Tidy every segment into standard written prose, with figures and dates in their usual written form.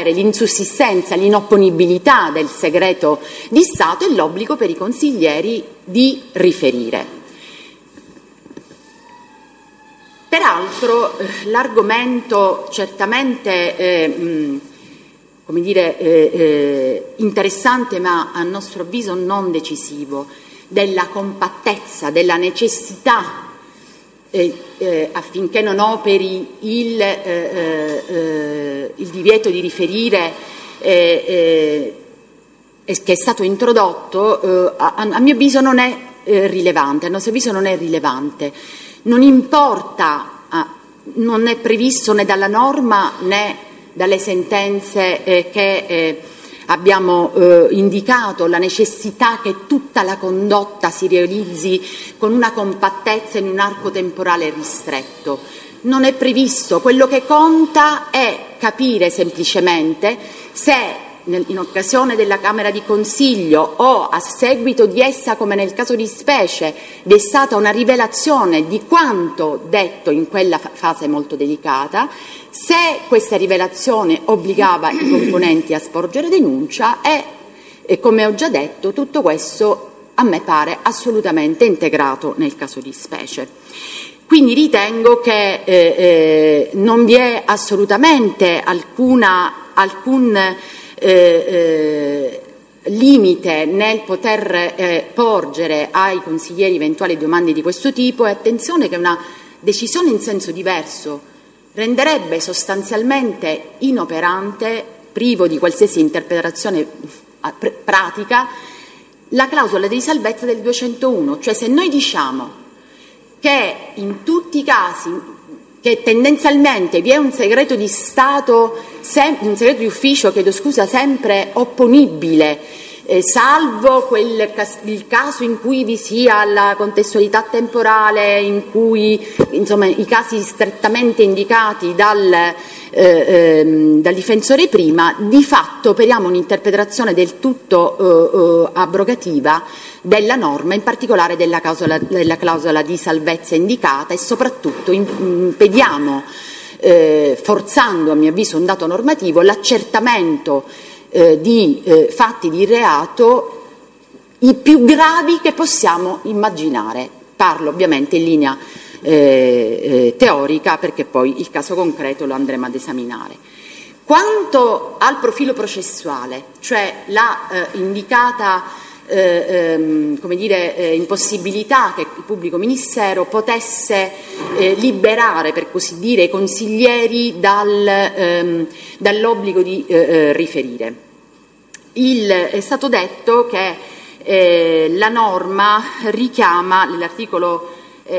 consigliere, l'insussistenza, l'inopponibilità del segreto di Stato e l'obbligo per i consiglieri di riferire. Peraltro l'argomento certamente interessante, ma a nostro avviso non decisivo, della compattezza, della necessità affinché non operi il divieto di riferire che è stato introdotto, a mio avviso non è rilevante, a nostro avviso non è rilevante. Non importa, non è previsto né dalla norma né dalle sentenze che abbiamo indicato la necessità che tutta la condotta si realizzi con una compattezza in un arco temporale ristretto. Non è previsto, quello che conta è capire semplicemente se in occasione della Camera di Consiglio o a seguito di essa, come nel caso di specie, vi è stata una rivelazione di quanto detto in quella fase molto delicata, se questa rivelazione obbligava i componenti a sporgere denuncia e come ho già detto, tutto questo a me pare assolutamente integrato nel caso di specie. Quindi ritengo che non vi è assolutamente alcun limite nel poter porgere ai consiglieri eventuali domande di questo tipo, e attenzione che una decisione in senso diverso renderebbe sostanzialmente inoperante, privo di qualsiasi interpretazione pratica, la clausola di salvezza del 201, cioè se noi diciamo che in tutti i casi che tendenzialmente vi è un segreto di Stato, un segreto di ufficio, sempre opponibile, salvo il caso in cui vi sia la contestualità temporale, in cui i casi strettamente indicati dal difensore prima, di fatto operiamo un'interpretazione del tutto abrogativa della norma, in particolare della clausola di salvezza indicata, e soprattutto impediamo, forzando a mio avviso un dato normativo, l'accertamento di fatti di reato i più gravi che possiamo immaginare. Parlo ovviamente in linea teorica, perché poi il caso concreto lo andremo ad esaminare. Quanto al profilo processuale, cioè la indicata impossibilità che il pubblico ministero potesse liberare, per così dire, i consiglieri dall'obbligo di riferire. È stato detto che la norma richiama l'articolo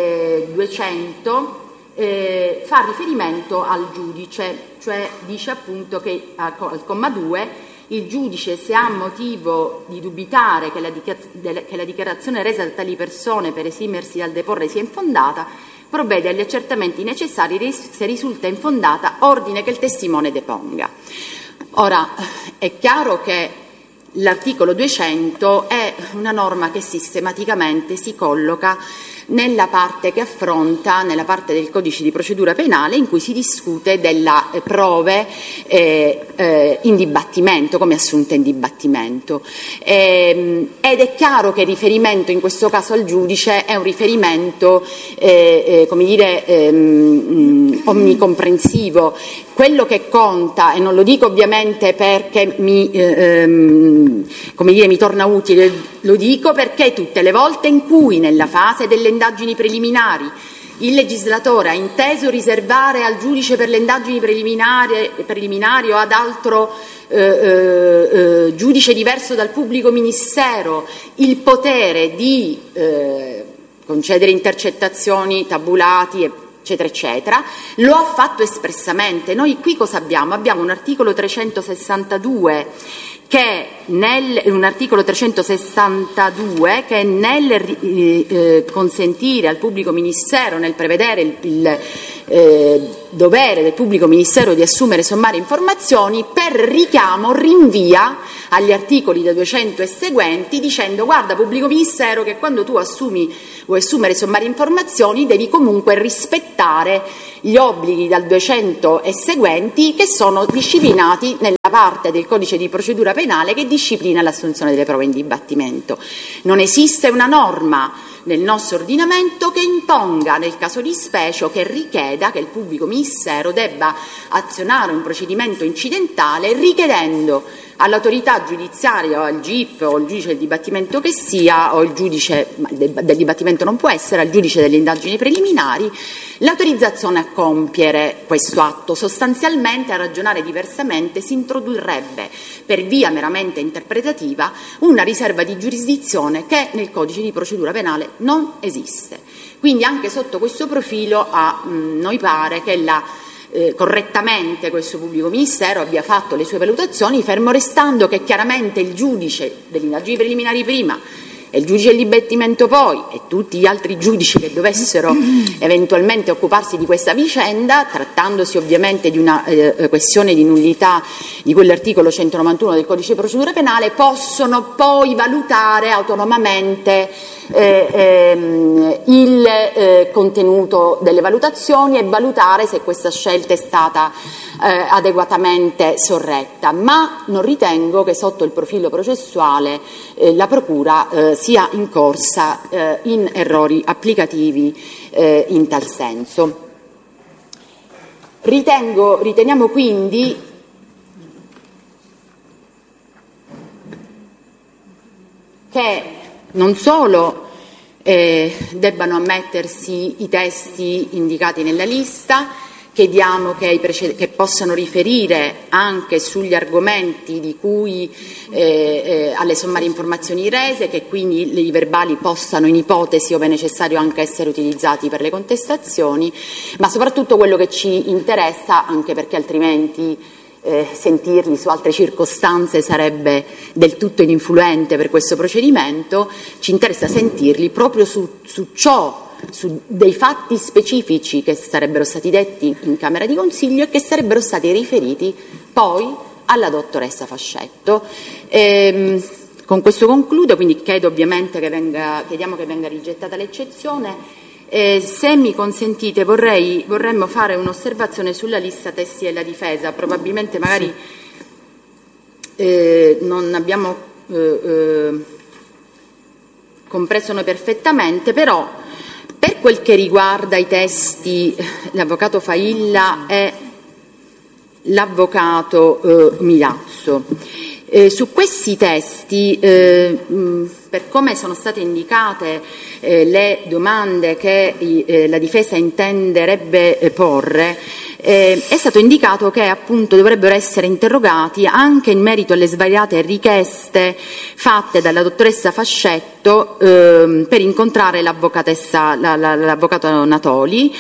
200, fa riferimento al giudice, cioè dice appunto che al comma 2 il giudice, se ha motivo di dubitare che la dichiarazione resa da tali persone per esimersi dal deporre sia infondata, provvede agli accertamenti necessari, se risulta infondata, ordine che il testimone deponga. Ora, è chiaro che l'articolo 200 è una norma che sistematicamente si colloca nella parte che affronta, nella parte del codice di procedura penale in cui si discute delle prove in dibattimento, come assunte in dibattimento. Ed è chiaro che il riferimento in questo caso al giudice è un riferimento, omnicomprensivo. Quello che conta, e non lo dico ovviamente perché mi torna utile, lo dico perché tutte le volte in cui nella fase delle indagini preliminari il legislatore ha inteso riservare al giudice per le indagini preliminari o ad altro giudice diverso dal pubblico ministero il potere di concedere intercettazioni, tabulati, eccetera, eccetera, lo ha fatto espressamente. Noi qui cosa abbiamo? Abbiamo un articolo 362 un articolo 362 che nel consentire al pubblico ministero, nel prevedere il dovere del pubblico ministero di assumere sommarie informazioni, per richiamo rinvia agli articoli da 200 e seguenti dicendo: guarda pubblico ministero, che quando tu vuoi assumere sommarie informazioni devi comunque rispettare gli obblighi dal 200 e seguenti che sono disciplinati nella parte del codice di procedura penale che disciplina l'assunzione delle prove in dibattimento. Non esiste una norma nel nostro ordinamento che imponga nel caso di specie o che richieda che il pubblico ministero debba azionare un procedimento incidentale richiedendo all'autorità giudiziaria o al GIP o al giudice del dibattimento che sia, o il giudice del dibattimento non può essere, al giudice delle indagini preliminari, l'autorizzazione a compiere questo atto. Sostanzialmente, a ragionare diversamente, si introdurrebbe per via meramente interpretativa una riserva di giurisdizione che nel codice di procedura penale non esiste. Quindi anche sotto questo profilo a noi pare che correttamente questo pubblico ministero abbia fatto le sue valutazioni, fermo restando che chiaramente il giudice delle indagini preliminari prima e il giudice del dibattimento poi e tutti gli altri giudici che dovessero eventualmente occuparsi di questa vicenda, trattandosi ovviamente di una questione di nullità di quell'articolo 191 del codice di procedura penale, possono poi valutare autonomamente il contenuto delle valutazioni e valutare se questa scelta è stata adeguatamente sorretta, ma non ritengo che sotto il profilo processuale la Procura sia incorsa in errori applicativi in tal senso. Riteniamo quindi che non solo debbano ammettersi i testi indicati nella lista, chiediamo che possano riferire anche sugli argomenti di cui alle sommarie informazioni rese, che quindi i verbali possano in ipotesi, ove necessario, anche essere utilizzati per le contestazioni, ma soprattutto quello che ci interessa, anche perché altrimenti sentirli su altre circostanze sarebbe del tutto ininfluente per questo procedimento, ci interessa sentirli proprio su dei fatti specifici che sarebbero stati detti in Camera di Consiglio e che sarebbero stati riferiti poi alla dottoressa Fascetto. Con questo concludo, quindi chiediamo che venga rigettata l'eccezione. Se mi consentite vorremmo fare un'osservazione sulla lista testi della difesa, probabilmente magari non abbiamo compreso noi perfettamente, però per quel che riguarda i testi, l'avvocato Failla e l'avvocato Milazzo, su questi testi, per come sono state indicate le domande che la difesa intenderebbe porre, è stato indicato che appunto dovrebbero essere interrogati anche in merito alle svariate richieste fatte dalla dottoressa Fascetto per incontrare l'avvocato Natoli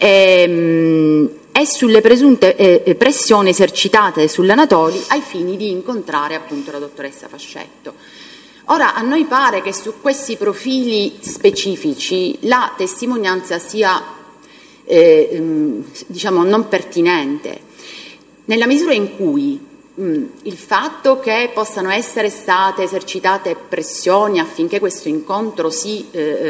e sulle presunte pressioni esercitate sull'Anatoli ai fini di incontrare appunto la dottoressa Fascetto. Ora, a noi pare che su questi profili specifici la testimonianza sia diciamo non pertinente, nella misura in cui il fatto che possano essere state esercitate pressioni affinché questo incontro si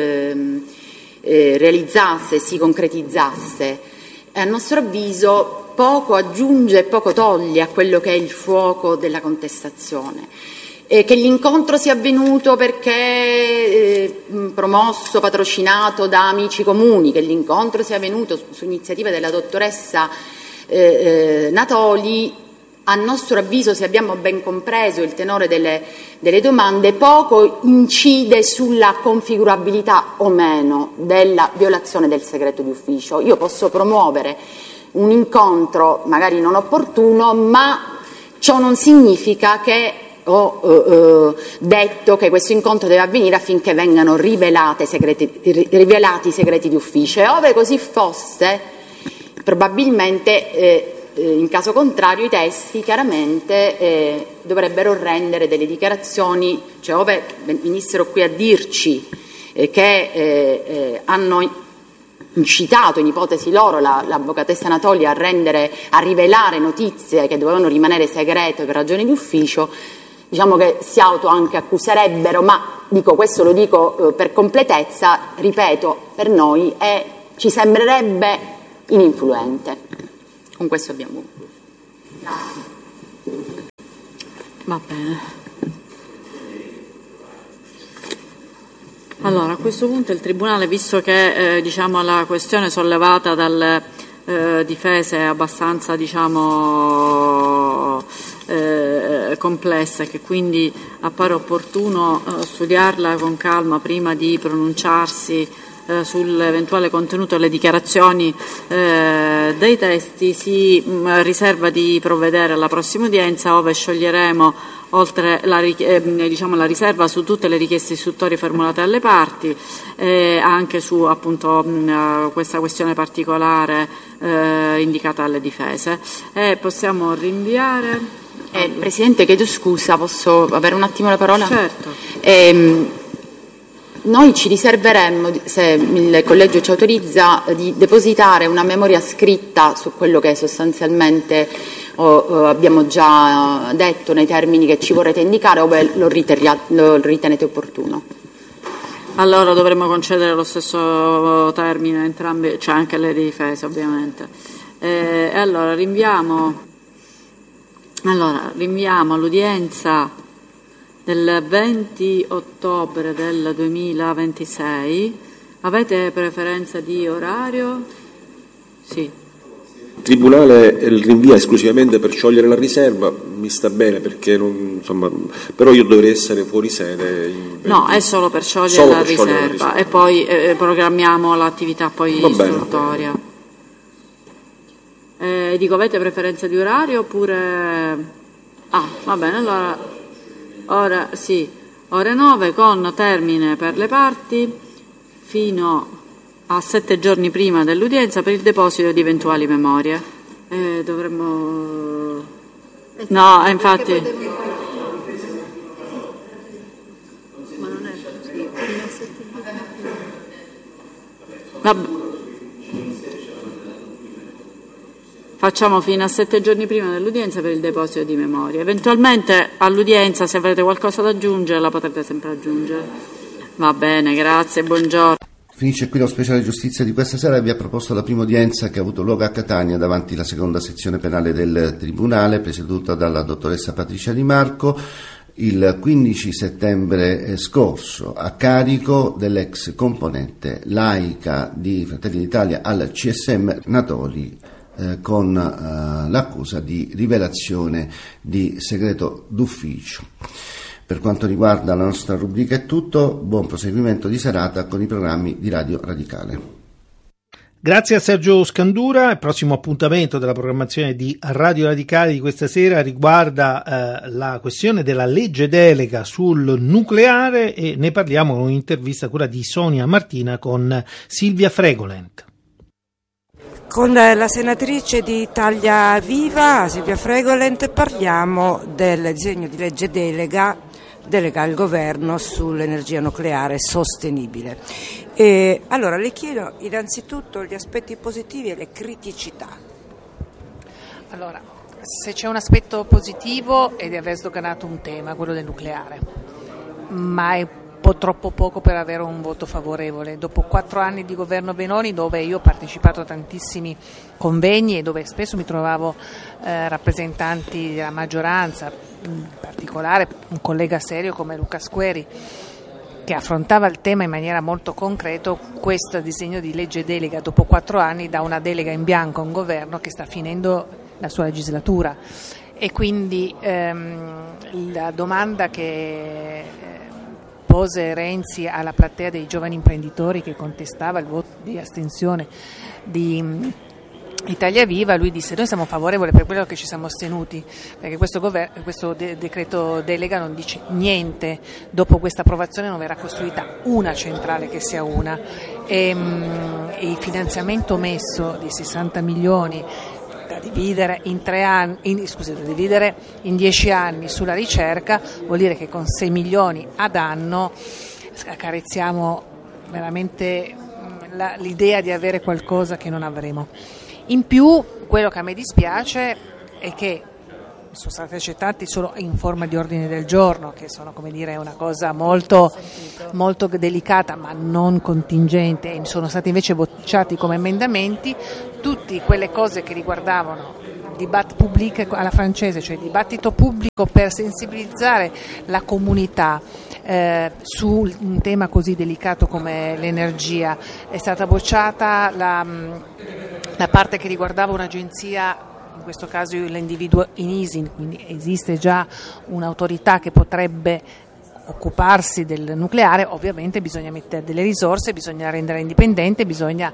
realizzasse, si concretizzasse, a nostro avviso poco aggiunge e poco toglie a quello che è il fuoco della contestazione. Che l'incontro sia avvenuto perché promosso, patrocinato da amici comuni, che l'incontro sia avvenuto su iniziativa della dottoressa Natoli, a nostro avviso, se abbiamo ben compreso il tenore delle domande, poco incide sulla configurabilità o meno della violazione del segreto di ufficio. Io posso promuovere un incontro magari non opportuno, ma ciò non significa che ho detto che questo incontro deve avvenire affinché vengano rivelati i segreti di ufficio, e ove così fosse probabilmente in caso contrario i testi chiaramente dovrebbero rendere delle dichiarazioni, cioè ove venissero qui a dirci che hanno incitato in ipotesi loro l'avvocatessa Natoli a rivelare notizie che dovevano rimanere segrete per ragioni di ufficio, diciamo che si anche accuserebbero, ma questo lo dico per completezza, ripeto, per noi ci sembrerebbe ininfluente. Con questo abbiamo concluso. Grazie. Va bene. Allora, a questo punto il Tribunale, visto che la questione sollevata dalle difese è abbastanza complessa e che quindi appare opportuno studiarla con calma prima di pronunciarsi sull'eventuale contenuto delle dichiarazioni dei testi, si riserva di provvedere alla prossima udienza, ove scioglieremo oltre la riserva su tutte le richieste istruttorie formulate dalle parti, anche su appunto questa questione particolare indicata dalle difese. Possiamo rinviare. Presidente, chiedo scusa, posso avere un attimo la parola? Certo. Noi ci riserveremmo, se il Collegio ci autorizza, di depositare una memoria scritta su quello che sostanzialmente abbiamo già detto nei termini che ci vorrete indicare, ove lo ritenete opportuno. Allora dovremmo concedere lo stesso termine a entrambi, cioè anche alle difese ovviamente. Allora rinviamo l'udienza del 20 ottobre del 2026. Avete preferenza di orario? Sì. Il Tribunale rinvia esclusivamente per sciogliere la riserva, mi sta bene perché però io dovrei essere fuori sede. No, è solo per sciogliere la riserva e poi programmiamo l'attività poi istruttoria. Dico, avete preferenza di orario oppure... va bene, allora ore 9 con termine per le parti fino a 7 giorni prima dell'udienza per il deposito di eventuali memorie. Dovremmo... No, infatti... Ma non è così. Facciamo fino a 7 giorni prima dell'udienza per il deposito di memorie. Eventualmente all'udienza, se avrete qualcosa da aggiungere, la potrete sempre aggiungere. Va bene, grazie, buongiorno. Finisce qui lo speciale giustizia di questa sera. Vi ha proposto la prima udienza che ha avuto luogo a Catania davanti alla seconda sezione penale del Tribunale, presieduta dalla dottoressa Patricia Di Marco, il 15 settembre scorso, a carico dell'ex componente laica di Fratelli d'Italia al CSM Natoli, con l'accusa di rivelazione di segreto d'ufficio. Per quanto riguarda la nostra rubrica è tutto, buon proseguimento di serata con i programmi di Radio Radicale. Grazie a Sergio Scandura. Il prossimo appuntamento della programmazione di Radio Radicale di questa sera riguarda la questione della legge delega sul nucleare e ne parliamo con un'intervista a cura di Sonia Martina con Silvia Fregolent. Con la senatrice di Italia Viva, Silvia Fregolent, parliamo del disegno di legge delega al governo sull'energia nucleare sostenibile. Allora le chiedo innanzitutto gli aspetti positivi e le criticità. Allora, se c'è un aspetto positivo è di aver sdoganato un tema, quello del nucleare, ma è un po' troppo poco per avere un voto favorevole. Dopo 4 anni di governo Benoni, dove io ho partecipato a tantissimi convegni e dove spesso mi trovavo rappresentanti della maggioranza, in particolare un collega serio come Luca Squeri, che affrontava il tema in maniera molto concreta, questo disegno di legge delega dopo 4 anni dà una delega in bianco a un governo che sta finendo la sua legislatura, e quindi la domanda che pose Renzi alla platea dei giovani imprenditori che contestava il voto di astensione di Italia Viva, lui disse: noi siamo favorevoli per quello che ci siamo astenuti, perché questo decreto delega non dice niente. Dopo questa approvazione non verrà costruita una centrale che sia una, e il finanziamento messo di 60 milioni da dividere in 3 anni, da dividere in 10 anni sulla ricerca, vuol dire che con 6 milioni ad anno accarezziamo veramente l'idea di avere qualcosa che non avremo. In più, quello che a me dispiace è che sono stati accettati solo in forma di ordine del giorno, che sono, come dire, una cosa molto, molto delicata ma non contingente, e sono stati invece bocciati come emendamenti tutte quelle cose che riguardavano dibattito pubblico alla francese, cioè dibattito pubblico per sensibilizzare la comunità su un tema così delicato come l'energia. È stata bocciata la parte che riguardava un'agenzia, in questo caso io l'individuo in ISIN, quindi esiste già un'autorità che potrebbe occuparsi del nucleare. Ovviamente bisogna mettere delle risorse, bisogna rendere indipendente, bisogna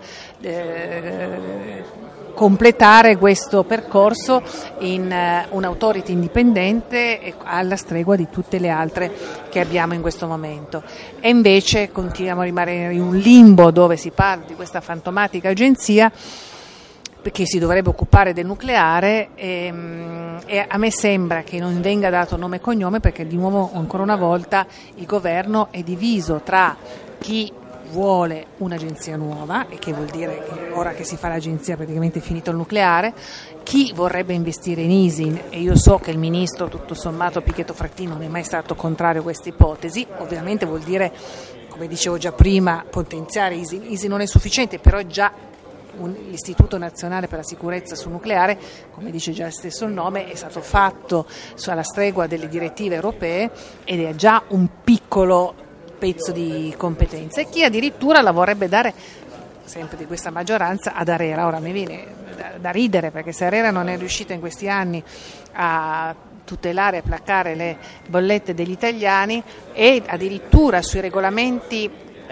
completare questo percorso in un'autority indipendente alla stregua di tutte le altre che abbiamo in questo momento. E invece continuiamo a rimanere in un limbo dove si parla di questa fantomatica agenzia che si dovrebbe occupare del nucleare, e a me sembra che non venga dato nome e cognome, perché di nuovo, ancora una volta, il governo è diviso tra chi vuole un'agenzia nuova, e che vuol dire che ora che si fa l'agenzia praticamente è finito il nucleare, chi vorrebbe investire in ISIN, e io so che il ministro tutto sommato Pichetto Frattini non è mai stato contrario a questa ipotesi. Ovviamente vuol dire, come dicevo già prima, potenziare ISIN. ISIN non è sufficiente, però è già l'Istituto Nazionale per la Sicurezza sul Nucleare, come dice già il stesso il nome, è stato fatto alla stregua delle direttive europee ed è già un piccolo pezzo di competenza, e chi addirittura la vorrebbe dare, sempre di questa maggioranza, ad ARERA. Ora mi viene da ridere, perché se ARERA non è riuscita in questi anni a tutelare e placare le bollette degli italiani, e addirittura sui regolamenti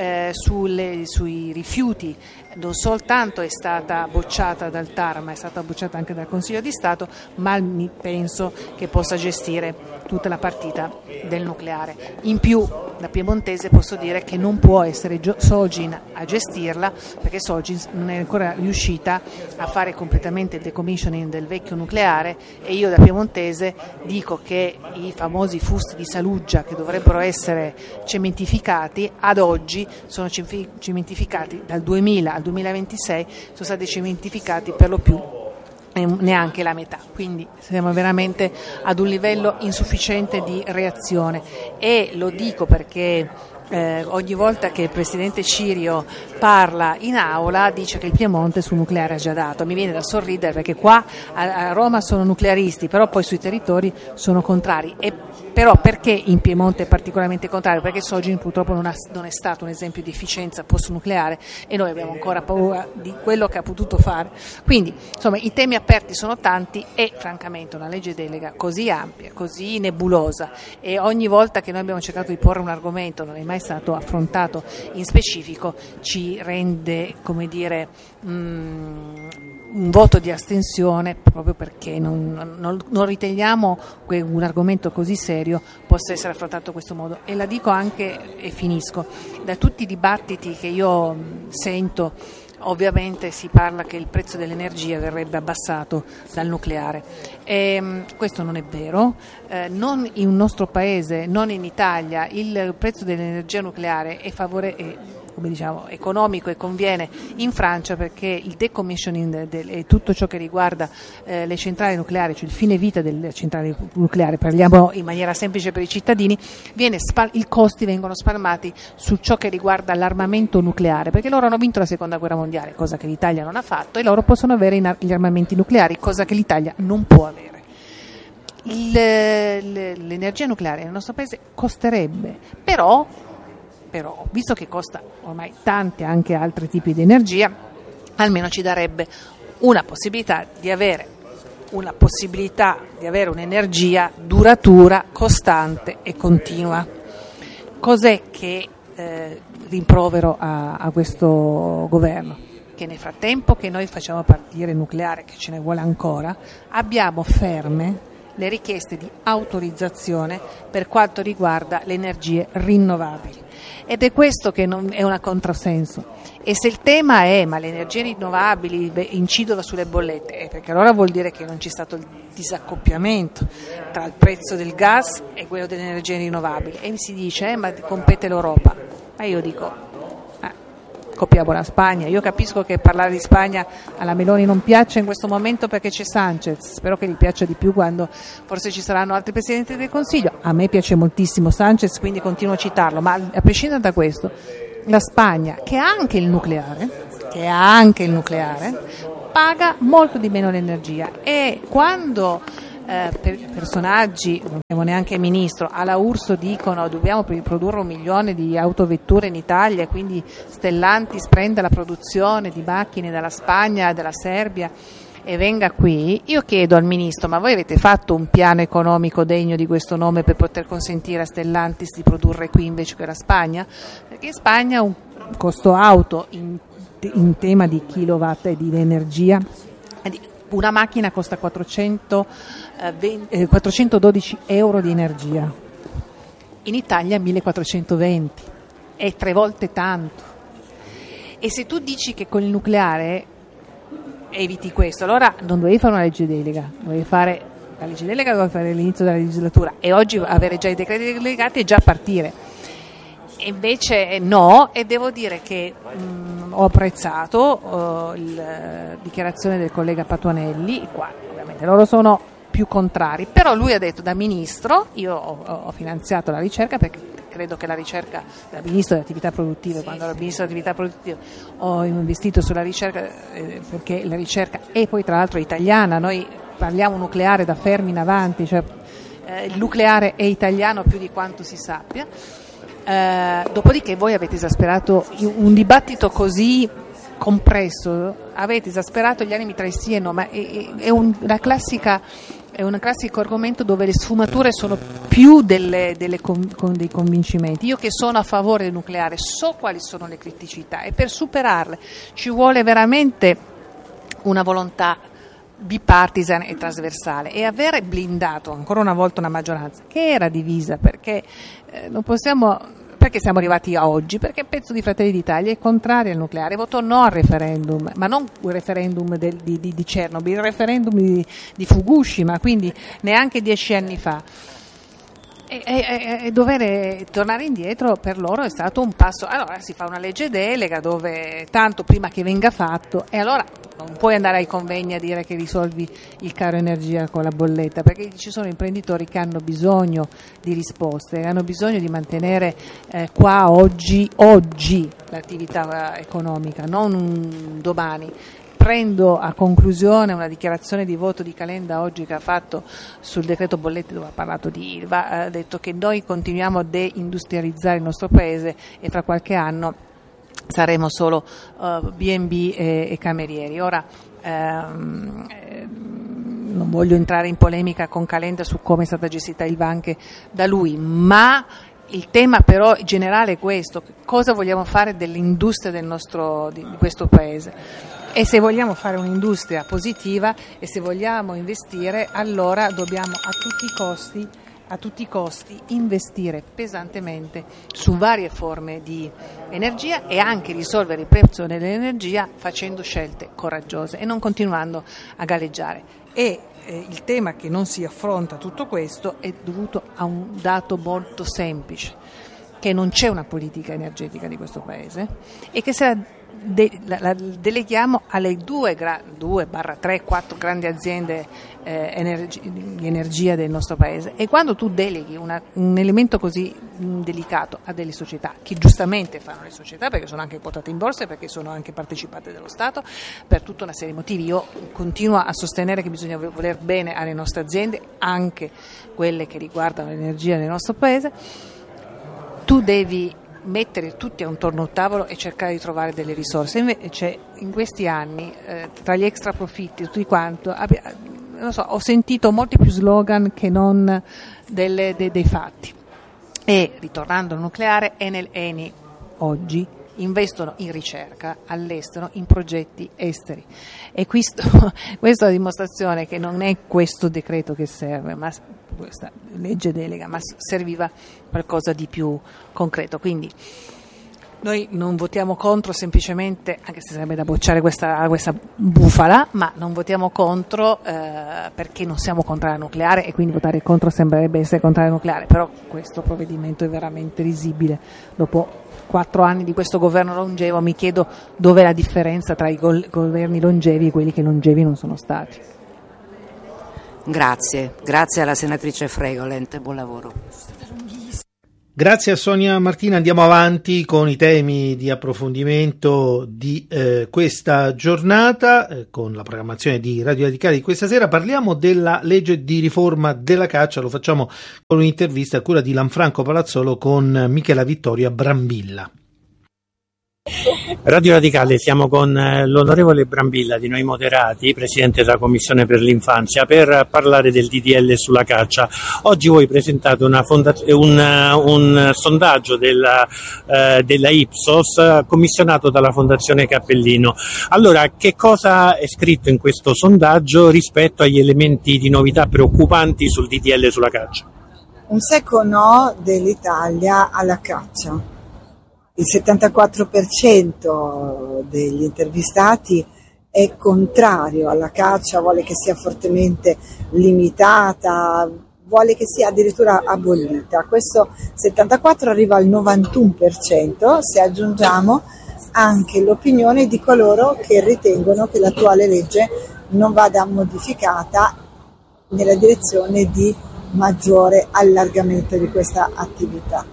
sui rifiuti non soltanto è stata bocciata dal TAR, ma è stata bocciata anche dal Consiglio di Stato, ma mi penso che possa gestire tutta la partita del nucleare. In più, da piemontese posso dire che non può essere Sogin a gestirla, perché Sogin non è ancora riuscita a fare completamente il decommissioning del vecchio nucleare, e io da piemontese dico che i famosi fusti di Saluggia, che dovrebbero essere cementificati, ad oggi sono cementificati dal 2000 al 2026, sono stati cementificati per lo più neanche la metà, quindi siamo veramente ad un livello insufficiente di reazione. E lo dico perché ogni volta che il presidente Cirio parla in aula dice che il Piemonte sul nucleare ha già dato. Mi viene da sorridere, perché qua a Roma sono nuclearisti, però poi sui territori sono contrari. E però perché in Piemonte è particolarmente contrario? Perché Sogin purtroppo non è stato un esempio di efficienza post-nucleare, e noi abbiamo ancora paura di quello che ha potuto fare. Quindi insomma i temi aperti sono tanti, e francamente una legge delega così ampia, così nebulosa, e ogni volta che noi abbiamo cercato di porre un argomento non è mai stato affrontato in specifico, ci rende, come dire, un voto di astensione, proprio perché non riteniamo che un argomento così serio possa essere affrontato in questo modo. E la dico anche, e finisco, da tutti i dibattiti che io sento, ovviamente si parla che il prezzo dell'energia verrebbe abbassato dal nucleare. Questo non è vero, non in nostro paese, non in Italia, il prezzo dell'energia nucleare è come diciamo, economico, e conviene in Francia, perché il decommissioning e tutto ciò che riguarda le centrali nucleari, cioè il fine vita delle centrali nucleari, parliamo in maniera semplice per i cittadini, i costi vengono spalmati su ciò che riguarda l'armamento nucleare, perché loro hanno vinto la seconda guerra mondiale, cosa che l'Italia non ha fatto, e loro possono avere gli armamenti nucleari, cosa che l'Italia non può avere. L'energia nucleare nel nostro paese costerebbe, però visto che costa ormai tanti anche altri tipi di energia, almeno ci darebbe una possibilità di avere un'energia duratura, costante e continua. Cos'è che rimprovero a questo governo? Che nel frattempo che noi facciamo partire il nucleare, che ce ne vuole ancora, abbiamo ferme le richieste di autorizzazione per quanto riguarda le energie rinnovabili. Ed è questo che è un controsenso. E se il tema è ma le energie rinnovabili incidono sulle bollette, perché allora vuol dire che non c'è stato il disaccoppiamento tra il prezzo del gas e quello delle energie rinnovabili, e mi si dice ma compete l'Europa. Ma io dico copiamo la Spagna. Io capisco che parlare di Spagna alla Meloni non piace in questo momento perché c'è Sanchez, spero che gli piaccia di più quando forse ci saranno altri presidenti del Consiglio. A me piace moltissimo Sanchez, quindi continuo a citarlo, ma a prescindere da questo, la Spagna, che ha anche il nucleare, paga molto di meno l'energia, e quando personaggi, non siamo neanche ministro, alla URSS dicono dobbiamo produrre 1 milione di autovetture in Italia, quindi Stellantis prende la produzione di macchine dalla Spagna, dalla Serbia e venga qui, io chiedo al ministro: ma voi avete fatto un piano economico degno di questo nome per poter consentire a Stellantis di produrre qui invece che la Spagna? Perché in Spagna un costo auto in tema di kilowatt e di energia, una macchina costa 412 euro di energia, in Italia 1420, è 3 volte tanto. E se tu dici che con il nucleare eviti questo, allora non dovevi fare una legge delega, dovevi fare la legge delega, dovevi fare all'inizio della legislatura, e oggi avere già i decreti delegati e già partire. E invece no, e devo dire che ho apprezzato la dichiarazione del collega Patuanelli. Qua ovviamente loro sono più contrari, però lui ha detto: da ministro io ho finanziato la ricerca, perché credo che la ricerca, da ministro delle attività produttive, quando ero ministro delle attività produttive ho investito sulla ricerca, perché la ricerca è poi tra l'altro italiana, noi parliamo nucleare da fermi in avanti, cioè il nucleare è italiano più di quanto si sappia. Dopodiché voi avete esasperato un dibattito così compresso, avete esasperato gli animi tra i sì e no, ma è un classico argomento dove le sfumature sono più dei convincimenti. Io che sono a favore del nucleare so quali sono le criticità, e per superarle ci vuole veramente una volontà bipartisan e trasversale, e avere blindato ancora una volta una maggioranza che era divisa, perché non possiamo, perché siamo arrivati a oggi, perché il pezzo di Fratelli d'Italia è contrario al nucleare, votò no al referendum, ma non il referendum di Chernobyl, il referendum di Fukushima, quindi neanche 10 anni fa. E dover tornare indietro per loro è stato un passo. Allora si fa una legge delega dove tanto prima che venga fatto, e allora non puoi andare ai convegni a dire che risolvi il caro energia con la bolletta, perché ci sono imprenditori che hanno bisogno di risposte, hanno bisogno di mantenere qua oggi l'attività economica, non domani. Prendo a conclusione una dichiarazione di voto di Calenda oggi che ha fatto sul decreto bollette, dove ha parlato di Ilva, ha detto che noi continuiamo a deindustrializzare il nostro paese e fra qualche anno saremo solo B&B e camerieri. Ora non voglio entrare in polemica con Calenda su come è stata gestita Ilva anche da lui, ma il tema però generale è questo: cosa vogliamo fare dell'industria di questo paese? E se vogliamo fare un'industria positiva e se vogliamo investire, allora dobbiamo a tutti i costi investire pesantemente su varie forme di energia, e anche risolvere il prezzo dell'energia facendo scelte coraggiose e non continuando a galleggiare. E il tema che non si affronta tutto questo è dovuto a un dato molto semplice, che non c'è una politica energetica di questo paese, e che se la deleghiamo alle 2/3-4 grandi aziende di energia del nostro paese. E quando tu deleghi un elemento così delicato a delle società che giustamente fanno le società, perché sono anche quotate in borsa e perché sono anche partecipate dallo Stato, per tutta una serie di motivi, io continuo a sostenere che bisogna voler bene alle nostre aziende, anche quelle che riguardano l'energia nel nostro paese. Tu devi mettere tutti attorno a un tavolo e cercare di trovare delle risorse. Invece in questi anni tra gli extra profitti e tutti quanto non so, ho sentito molti più slogan che non dei fatti. E ritornando al nucleare, Enel e Eni oggi investono in ricerca all'estero, in progetti esteri, e questa è la dimostrazione che non è questo decreto che serve, ma questa legge delega, ma serviva qualcosa di più concreto. Quindi noi non votiamo contro semplicemente, anche se sarebbe da bocciare questa bufala, ma non votiamo contro perché non siamo contrari al nucleare, e quindi votare contro sembrerebbe essere contrari al nucleare, però questo provvedimento è veramente risibile dopo 4 anni di questo governo longevo, mi chiedo dov'è la differenza tra i governi longevi e quelli che longevi non sono stati. Grazie alla senatrice Fregolent, buon lavoro. Grazie a Sonia Martina, andiamo avanti con i temi di approfondimento di questa giornata, con la programmazione di Radio Radicale di questa sera. Parliamo della legge di riforma della caccia, lo facciamo con un'intervista a cura di Lanfranco Palazzolo con Michela Vittoria Brambilla. Radio Radicale, siamo con l'onorevole Brambilla di Noi Moderati, presidente della Commissione per l'Infanzia, per parlare del DDL sulla caccia. Oggi voi presentate un sondaggio della Ipsos commissionato dalla Fondazione Cappellino. Allora, che cosa è scritto in questo sondaggio rispetto agli elementi di novità preoccupanti sul DDL sulla caccia? Un secco no dell'Italia alla caccia. Il 74% degli intervistati è contrario alla caccia, vuole che sia fortemente limitata, vuole che sia addirittura abolita. Questo 74% arriva al 91% se aggiungiamo anche l'opinione di coloro che ritengono che l'attuale legge non vada modificata nella direzione di maggiore allargamento di questa attività.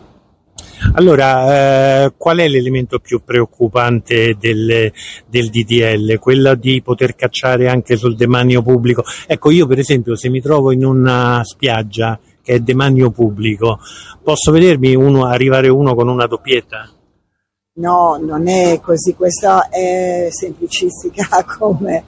Allora, qual è l'elemento più preoccupante del DDL? Quello di poter cacciare anche sul demanio pubblico? Ecco, io per esempio se mi trovo in una spiaggia che è demanio pubblico, posso vedermi arrivare uno con una doppietta? No, non è così, questa è semplicistica come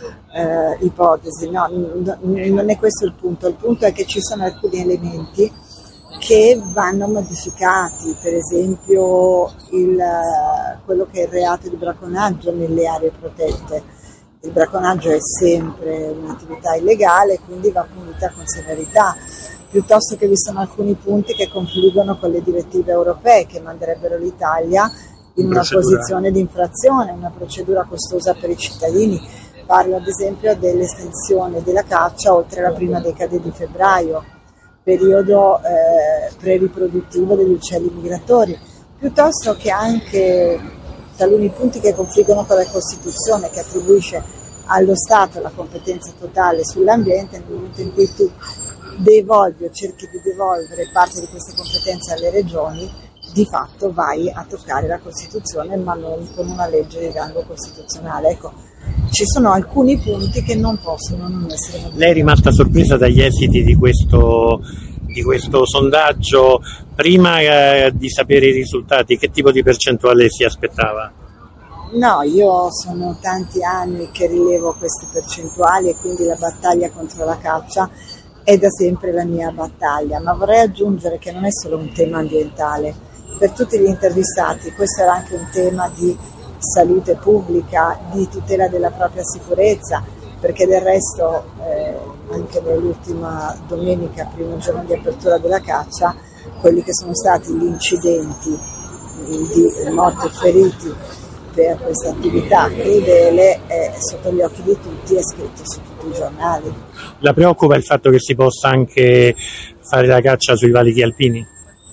ipotesi, no, non è questo il punto è che ci sono alcuni elementi che vanno modificati, per esempio quello che è il reato di bracconaggio nelle aree protette. Il bracconaggio è sempre un'attività illegale, quindi va punita con severità, piuttosto che vi sono alcuni punti che confliggono con le direttive europee che manderebbero l'Italia in una posizione di infrazione, una procedura costosa per i cittadini. Parlo ad esempio dell'estensione della caccia oltre la prima decade di febbraio, periodo preriproduttivo degli uccelli migratori, piuttosto che anche taluni punti che confliggono con la Costituzione, che attribuisce allo Stato la competenza totale sull'ambiente. Nel momento in cui tu devolvi o cerchi di devolvere parte di queste competenze alle regioni, di fatto vai a toccare la Costituzione, ma non con una legge di rango costituzionale. Ecco, ci sono alcuni punti che non possono non essere modificati. Lei è rimasta sorpresa dagli esiti di questo sondaggio? Prima di sapere i risultati, che tipo di percentuale si aspettava? No, io sono tanti anni che rilevo queste percentuali e quindi la battaglia contro la caccia è da sempre la mia battaglia, ma vorrei aggiungere che non è solo un tema ambientale. Per tutti gli intervistati questo era anche un tema di salute pubblica, di tutela della propria sicurezza, perché del resto anche nell'ultima domenica, primo giorno di apertura della caccia, quelli che sono stati gli incidenti di morti e feriti per questa attività crudele sotto gli occhi di tutti, è scritto su tutti i giornali. La preoccupa il fatto che si possa anche fare la caccia sui valichi alpini?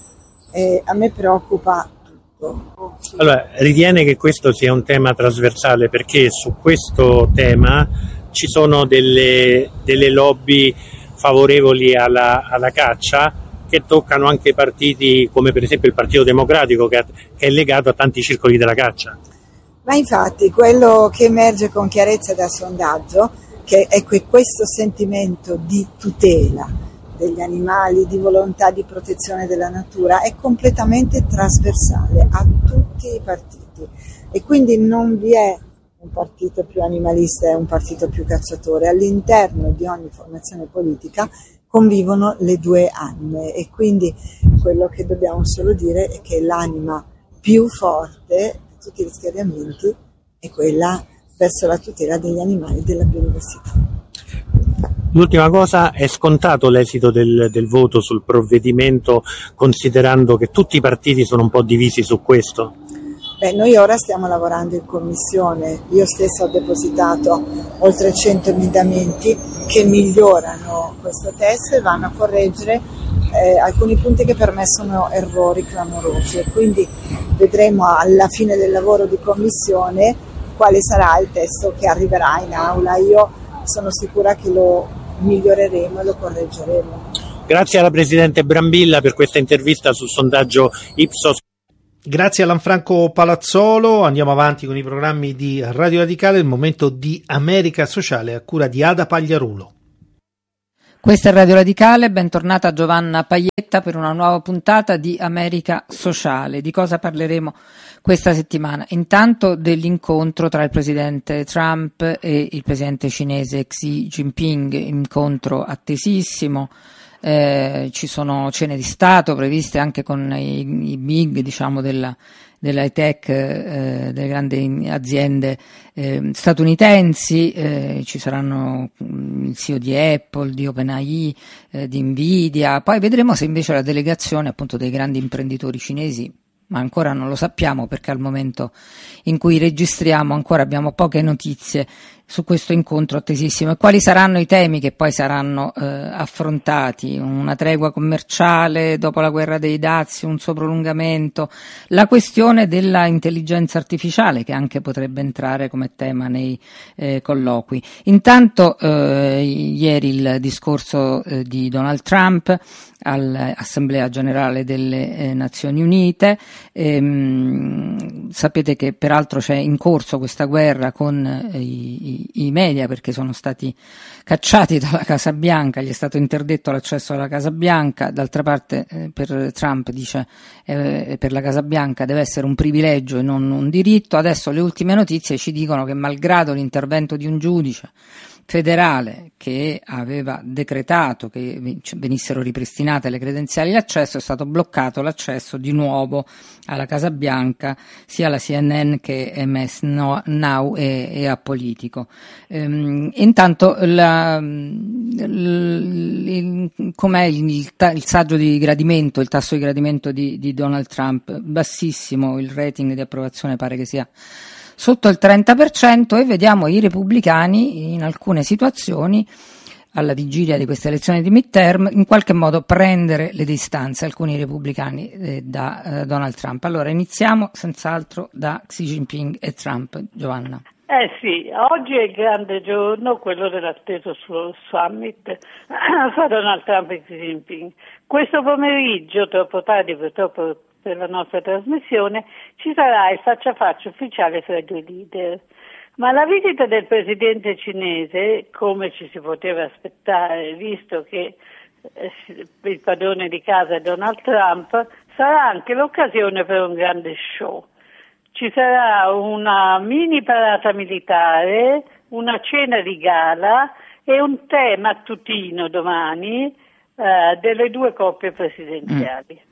A me preoccupa tutto. Allora, ritiene che questo sia un tema trasversale, perché su questo tema ci sono delle lobby favorevoli alla caccia che toccano anche partiti come per esempio il Partito Democratico, che è legato a tanti circoli della caccia. Ma infatti quello che emerge con chiarezza dal sondaggio che è questo sentimento di tutela degli animali, di volontà di protezione della natura è completamente trasversale a tutti i partiti, e quindi non vi è un partito più animalista e un partito più cacciatore. All'interno di ogni formazione politica convivono le due anime, e quindi quello che dobbiamo solo dire è che l'anima più forte di tutti gli schieramenti è quella verso la tutela degli animali e della biodiversità. L'ultima cosa, è scontato l'esito del voto sul provvedimento, considerando che tutti i partiti sono un po' divisi su questo? Noi ora stiamo lavorando in commissione, io stessa ho depositato oltre 100 emendamenti che migliorano questo testo e vanno a correggere alcuni punti che per me sono errori clamorosi, e quindi vedremo alla fine del lavoro di commissione quale sarà il testo che arriverà in aula. Io sono sicura che lo miglioreremo e lo correggeremo. Grazie alla Presidente Brambilla per questa intervista sul sondaggio Ipsos. Grazie a Lanfranco Palazzolo. Andiamo avanti con i programmi di Radio Radicale, il momento di America Sociale a cura di Ada Pagliarulo. Questa è Radio Radicale, bentornata Giovanna Paietta per una nuova puntata di America Sociale. Di cosa parleremo questa settimana? Intanto dell'incontro tra il presidente Trump e il presidente cinese Xi Jinping, incontro attesissimo. Ci sono cene di Stato previste anche con i big, diciamo, dell'high tech, delle grandi aziende statunitensi. Ci saranno il CEO di Apple, di OpenAI, di Nvidia. Poi vedremo se invece la delegazione, appunto, dei grandi imprenditori cinesi, ma ancora non lo sappiamo perché al momento in cui registriamo ancora abbiamo poche notizie su questo incontro attesissimo. E quali saranno i temi che poi saranno affrontati? Una tregua commerciale dopo la guerra dei dazi, un suo prolungamento, la questione della intelligenza artificiale che anche potrebbe entrare come tema nei colloqui. Intanto ieri il discorso di Donald Trump all'Assemblea Generale delle Nazioni Unite. Sapete che peraltro c'è in corso questa guerra con i media, perché sono stati cacciati dalla Casa Bianca, gli è stato interdetto l'accesso alla Casa Bianca. D'altra parte per Trump, dice, per la Casa Bianca deve essere un privilegio e non un diritto. Adesso le ultime notizie ci dicono che malgrado l'intervento di un giudice federale che aveva decretato che venissero ripristinate le credenziali di accesso, è stato bloccato l'accesso di nuovo alla Casa Bianca sia alla CNN che MS Now e a Politico. Intanto com'è il saggio di gradimento, il tasso di gradimento di Donald Trump? Bassissimo, il rating di approvazione pare che sia sotto il 30%, e vediamo i repubblicani in alcune situazioni alla vigilia di queste elezioni di midterm in qualche modo prendere le distanze, alcuni repubblicani da Donald Trump. Allora iniziamo senz'altro da Xi Jinping e Trump. Giovanna. Sì, oggi è il grande giorno, quello dell'atteso summit fra Donald Trump e Xi Jinping. Questo pomeriggio, troppo tardi purtroppo per la nostra trasmissione, ci sarà il faccia a faccia ufficiale fra i due leader. Ma la visita del presidente cinese, come ci si poteva aspettare, visto che il padrone di casa è Donald Trump, sarà anche l'occasione per un grande show. Ci sarà una mini parata militare, una cena di gala e un tè mattutino domani delle due coppie presidenziali.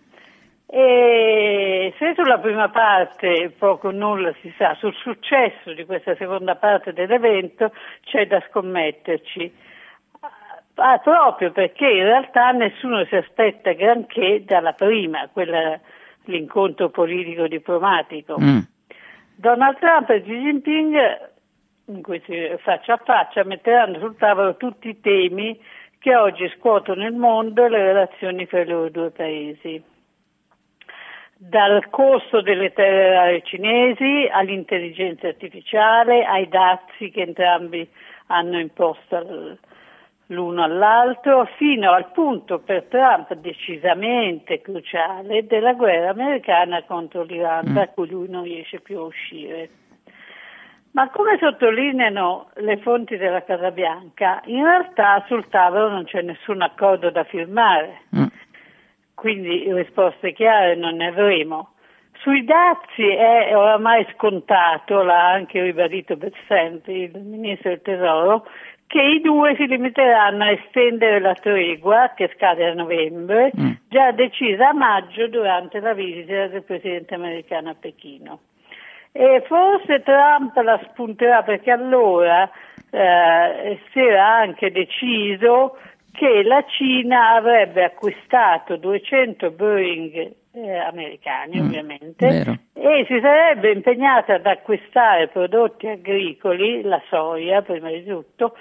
E se sulla prima parte poco o nulla si sa, sul successo di questa seconda parte dell'evento c'è da scommetterci, proprio perché in realtà nessuno si aspetta granché dalla prima, l'incontro politico diplomatico. Donald Trump e Xi Jinping, in questi faccia a faccia, metteranno sul tavolo tutti i temi che oggi scuotono il mondo e le relazioni fra i loro due paesi. Dal costo delle terre rare cinesi all'intelligenza artificiale, ai dazi che entrambi hanno imposto l'uno all'altro, fino al punto per Trump decisamente cruciale della guerra americana contro l'Iran, da cui lui non riesce più a uscire. Ma come sottolineano le fonti della Casa Bianca, in realtà sul tavolo non c'è nessun accordo da firmare. Quindi risposte chiare non ne avremo. Sui dazi è oramai scontato, l'ha anche ribadito Bersenti, il ministro del Tesoro, che i due si limiteranno a estendere la tregua, che scade a novembre, già decisa a maggio durante la visita del presidente americano a Pechino. E forse Trump la spunterà, perché allora si era anche deciso che la Cina avrebbe acquistato 200 Boeing americani, ovviamente, e si sarebbe impegnata ad acquistare prodotti agricoli, la soia prima di tutto,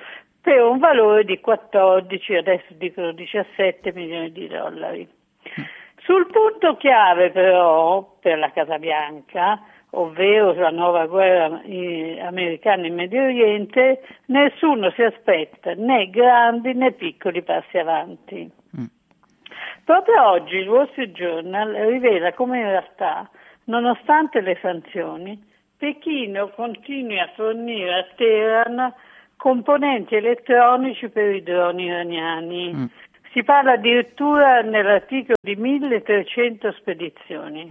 per un valore di 14, adesso dicono 17 milioni di dollari. Sul punto chiave però per la Casa Bianca, ovvero la nuova guerra americana in Medio Oriente, nessuno si aspetta né grandi né piccoli passi avanti. Proprio oggi il Wall Street Journal rivela come in realtà, nonostante le sanzioni, Pechino continui a fornire a Teheran componenti elettronici per i droni iraniani. Si parla addirittura nell'articolo di 1300 spedizioni.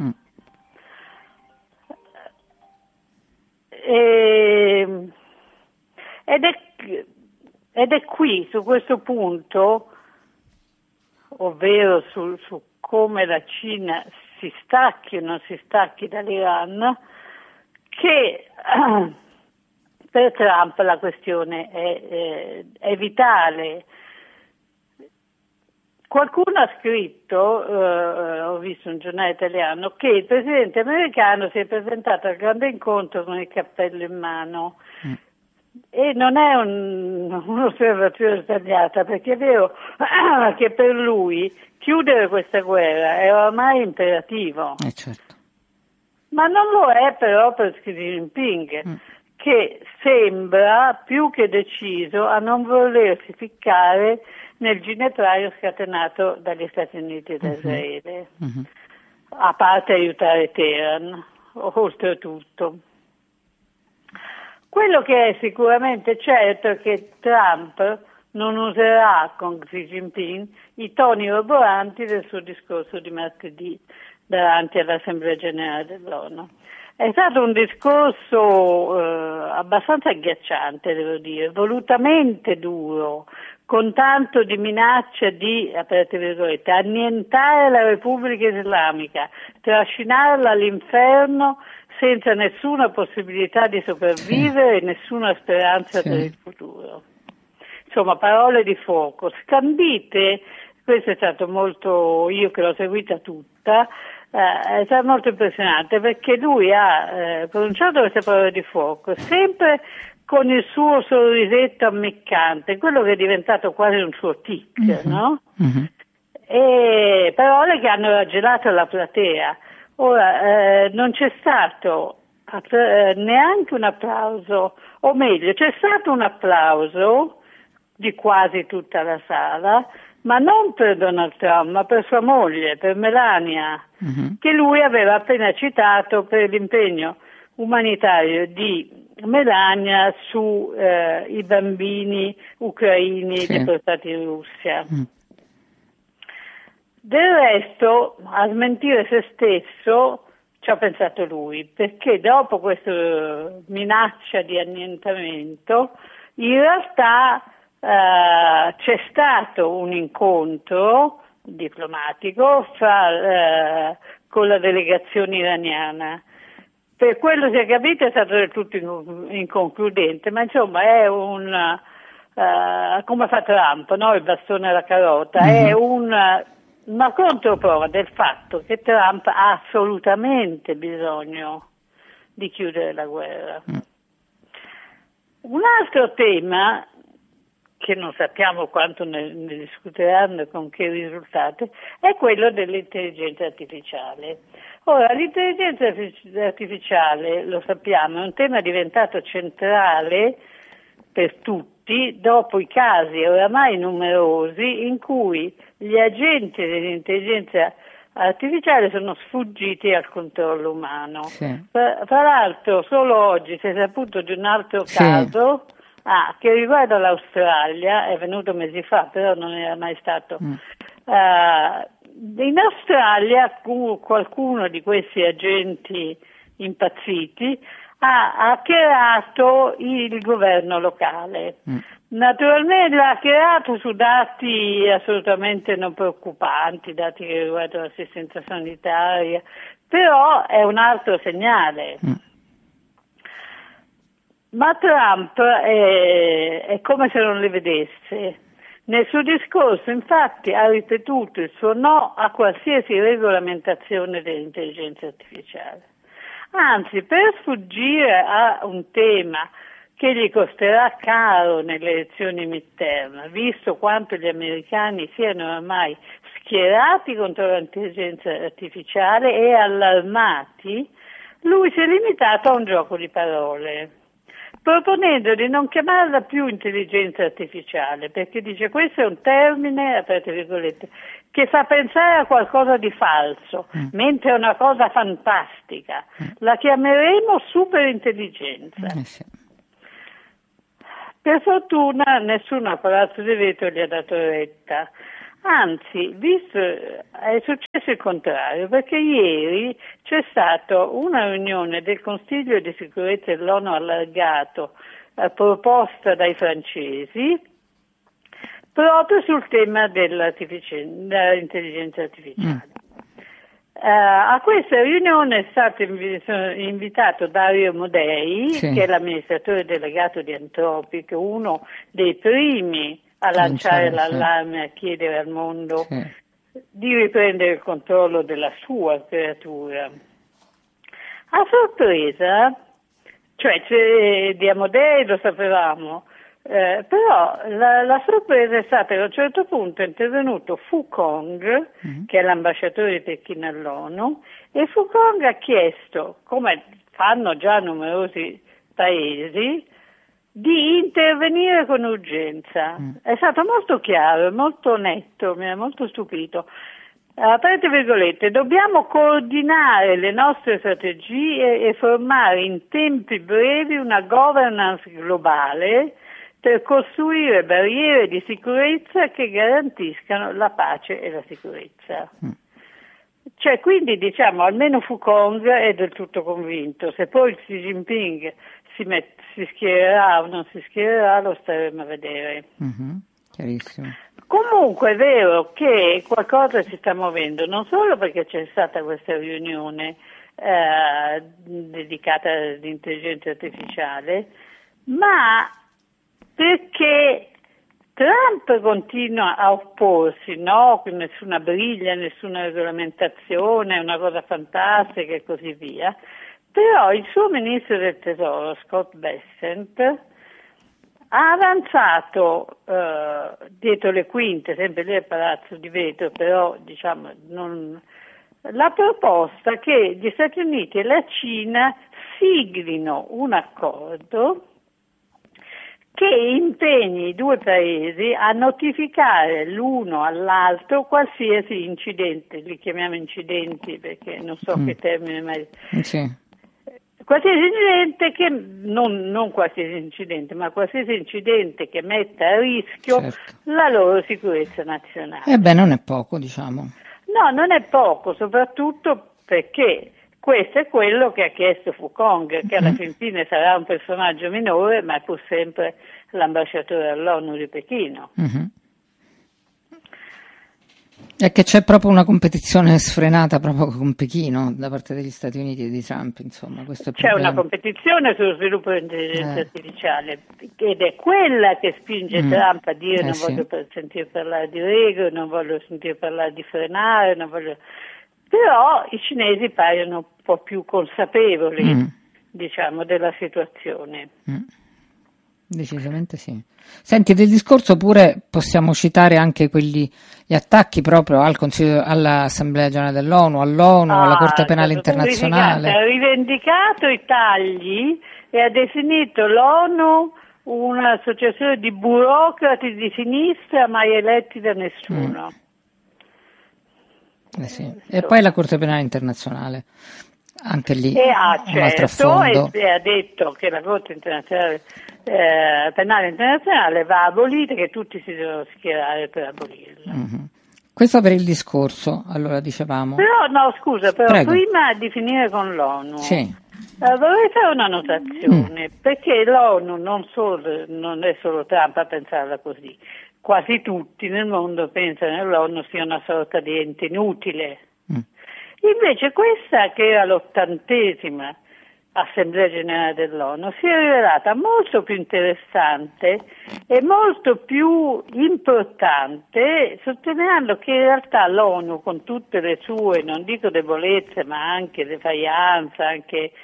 Ed è qui, su questo punto, ovvero su come la Cina si stacchi o non si stacchi dall'Iran, che per Trump la questione è vitale. Qualcuno ha scritto, ho visto un giornale italiano, che il presidente americano si è presentato al grande incontro con il cappello in mano. E non è un'osservazione sbagliata, perché è vero che per lui chiudere questa guerra è ormai imperativo. Certo. Ma non lo è però per Xi Jinping, che sembra più che deciso a non volersi ficcare nel ginepraio scatenato dagli Stati Uniti e da Israele, a parte aiutare Teheran, oltretutto. Quello che è sicuramente certo è che Trump non userà con Xi Jinping i toni roboanti del suo discorso di martedì davanti all'Assemblea Generale dell'ONU. È stato un discorso abbastanza agghiacciante, devo dire, volutamente duro, con tanto di minaccia di, aperte virgolette, annientare la Repubblica Islamica, trascinarla all'inferno senza nessuna possibilità di sopravvivere e nessuna speranza per il futuro. Insomma, parole di fuoco, scandite. Questo è stato molto, io che l'ho seguita tutta, è stato molto impressionante, perché lui ha pronunciato queste parole di fuoco sempre con il suo sorrisetto ammiccante, quello che è diventato quasi un suo tic, no? E parole che hanno raggelato la platea. Ora, non c'è stato neanche un applauso, o meglio, c'è stato un applauso di quasi tutta la sala, ma non per Donald Trump, ma per sua moglie, per Melania, che lui aveva appena citato per l'impegno umanitario di Melania su i bambini ucraini deportati in Russia. Del resto, a smentire se stesso ci ha pensato lui, perché dopo questa minaccia di annientamento, in realtà c'è stato un incontro diplomatico con la delegazione iraniana. Per quello si è capito è stato del tutto inconcludente, ma insomma è un come fa Trump, no? Il bastone alla carota, è una controprova del fatto che Trump ha assolutamente bisogno di chiudere la guerra. Un altro tema, che non sappiamo quanto ne discuteranno e con che risultati, è quello dell'intelligenza artificiale. Ora, l'intelligenza artificiale, lo sappiamo, è un tema diventato centrale per tutti dopo i casi oramai numerosi in cui gli agenti dell'intelligenza artificiale sono sfuggiti al controllo umano. Tra l'altro, solo oggi si è saputo di un altro caso che riguarda l'Australia, è venuto mesi fa, però non era mai stato. In Australia qualcuno di questi agenti impazziti ha hackerato il governo locale. Naturalmente l'ha hackerato su dati assolutamente non preoccupanti, dati che riguardano l'assistenza sanitaria, però è un altro segnale. Ma Trump è come se non le vedesse. Nel suo discorso, infatti, ha ripetuto il suo no a qualsiasi regolamentazione dell'intelligenza artificiale. Anzi, per sfuggire a un tema che gli costerà caro nelle elezioni midterm, visto quanto gli americani siano ormai schierati contro l'intelligenza artificiale e allarmati, lui si è limitato a un gioco di parole, proponendo di non chiamarla più intelligenza artificiale, perché dice questo è un termine, aperte virgolette, che fa pensare a qualcosa di falso, mentre è una cosa fantastica. La chiameremo superintelligenza. Sì. Per fortuna nessuno a Palazzo di Vetro gli ha dato retta. Anzi, è successo il contrario, perché ieri c'è stata una riunione del Consiglio di sicurezza dell'ONU allargato proposta dai francesi proprio sul tema dell'intelligenza artificiale. A questa riunione è stato invitato Dario Modei, che è l'amministratore delegato di Anthropic, uno dei primi a lanciare l'allarme, a chiedere al mondo di riprendere il controllo della sua creatura. A sorpresa, cioè di Amodei lo sapevamo, però la sorpresa è stata che a un certo punto è intervenuto Fu Kong, che è l'ambasciatore di Pechino all'ONU, e Fu Kong ha chiesto, come fanno già numerosi paesi, di intervenire con urgenza. È stato molto chiaro, molto netto, mi ha molto stupito. Aperte virgolette, dobbiamo coordinare le nostre strategie e formare in tempi brevi una governance globale per costruire barriere di sicurezza che garantiscano la pace e la sicurezza. Cioè, quindi diciamo, almeno Fu Kong è del tutto convinto. Se poi Xi Jinping si schiererà o non si schiererà lo staremo a vedere. Chiarissimo. Comunque è vero che qualcosa si sta muovendo, non solo perché c'è stata questa riunione dedicata all'intelligenza artificiale, ma perché Trump continua a opporsi, no? Nessuna briglia, nessuna regolamentazione, è una cosa fantastica e così via. Però il suo ministro del tesoro, Scott Bessent, ha avanzato dietro le quinte, sempre lì al Palazzo di Vetro, però diciamo la proposta che gli Stati Uniti e la Cina siglino un accordo che impegni i due paesi a notificare l'uno all'altro qualsiasi incidente, li chiamiamo incidenti perché non so che termine mai. Qualsiasi incidente che non qualsiasi incidente, ma qualsiasi incidente che metta a rischio la loro sicurezza nazionale. Non è poco, diciamo. No, non è poco, soprattutto perché questo è quello che ha chiesto Fu Kong, che alla fine sarà un personaggio minore, ma è pur sempre l'ambasciatore all'ONU di Pechino. È che c'è proprio una competizione sfrenata proprio con Pechino da parte degli Stati Uniti e di Trump, insomma, questo è il problema. C'è una competizione sullo sviluppo dell'intelligenza artificiale ed è quella che spinge Trump a dire non voglio sentire parlare di regole, non voglio sentire parlare di frenare, però i cinesi paiono un po' più consapevoli, diciamo, della situazione. Decisamente sì. Senti, del discorso pure possiamo citare anche gli attacchi proprio al Consiglio, all'Assemblea Generale dell'ONU, all'ONU, alla Corte Penale Internazionale. Ha rivendicato i tagli e ha definito l'ONU un'associazione di burocrati di sinistra mai eletti da nessuno. E poi la Corte Penale Internazionale. Anche lì un altro affondo. E ha detto che la Corte internazionale, penale internazionale va abolita, che tutti si devono schierare per abolirla. Questo per il discorso, allora dicevamo. Però prima di finire con l'ONU vorrei fare una notazione, perché l'ONU non è solo Trump a pensarla così, quasi tutti nel mondo pensano che l'ONU sia una sorta di ente inutile. Invece questa, che era l'80ª Assemblea Generale dell'ONU, si è rivelata molto più interessante e molto più importante, sottolineando che in realtà l'ONU, con tutte le sue, non dico debolezze, ma anche defianza, anche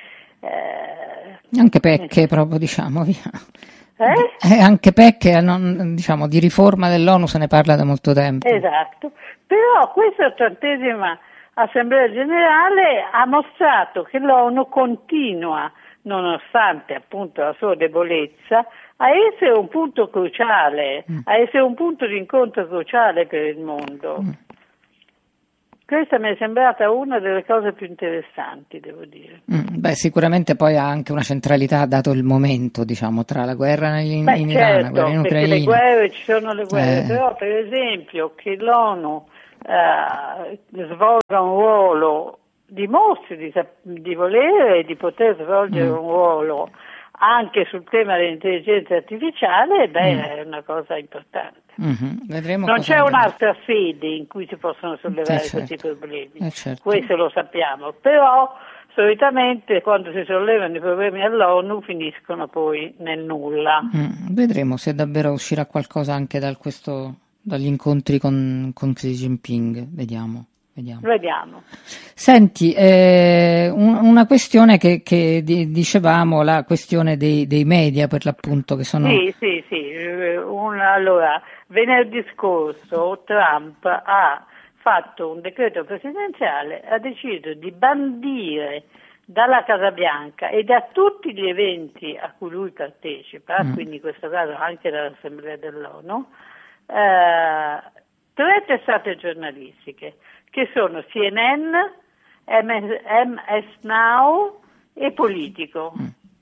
Anche Pecche proprio, diciamo, via. Anche Pecche, diciamo, di riforma dell'ONU se ne parla da molto tempo. Esatto, però questa 80ª Assemblea Generale ha mostrato che l'ONU continua, nonostante appunto la sua debolezza, a essere un punto cruciale, a essere un punto di incontro cruciale per il mondo. Questa mi è sembrata una delle cose più interessanti, devo dire. Sicuramente poi ha anche una centralità dato il momento, diciamo, tra la guerra in Iran, la guerra in Ucraina. Perché le guerre, ci sono le guerre, però per esempio che l'ONU svolga un ruolo, dimostri di volere e di poter svolgere un ruolo anche sul tema dell'intelligenza artificiale, è una cosa importante. Vedremo non c'è un'altra sede in cui si possono sollevare questi problemi, questo lo sappiamo, però solitamente quando si sollevano i problemi all'ONU finiscono poi nel nulla. Vedremo se davvero uscirà qualcosa anche dagli incontri con Xi Jinping, vediamo. Senti, una questione che dicevamo, la questione dei media per l'appunto, che sono... Sì. Allora, venerdì scorso Trump ha fatto un decreto presidenziale, ha deciso di bandire dalla Casa Bianca e da tutti gli eventi a cui lui partecipa, quindi in questo caso anche dall'Assemblea dell'ONU, 3 testate giornalistiche, che sono CNN, MS Now e Politico.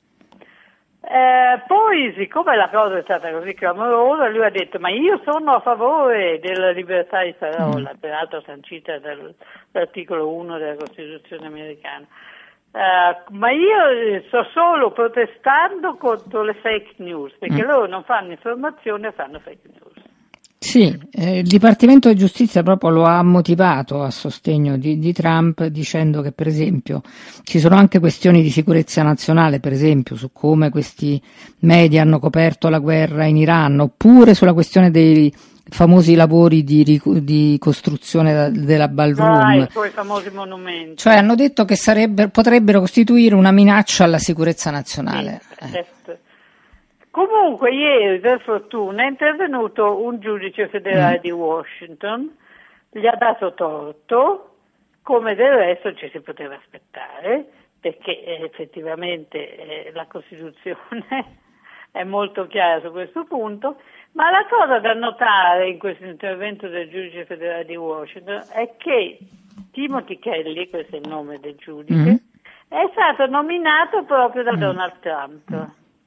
Poi, siccome la cosa è stata così clamorosa, lui ha detto: ma io sono a favore della libertà di parola, peraltro sancita dall'articolo 1 della Costituzione americana, ma io sto solo protestando contro le fake news, perché loro non fanno informazione, fanno fake news. Sì, il Dipartimento di Giustizia proprio lo ha motivato a sostegno di Trump, dicendo che per esempio ci sono anche questioni di sicurezza nazionale, per esempio su come questi media hanno coperto la guerra in Iran, oppure sulla questione dei famosi lavori di costruzione della ballroom, i famosi monumenti. Cioè hanno detto che potrebbero costituire una minaccia alla sicurezza nazionale. Certo. Comunque ieri per fortuna è intervenuto un giudice federale di Washington, gli ha dato torto, come del resto ci si poteva aspettare, perché effettivamente la Costituzione è molto chiara su questo punto, ma la cosa da notare in questo intervento del giudice federale di Washington è che Timothy Kelly, questo è il nome del giudice, è stato nominato proprio da Donald Trump.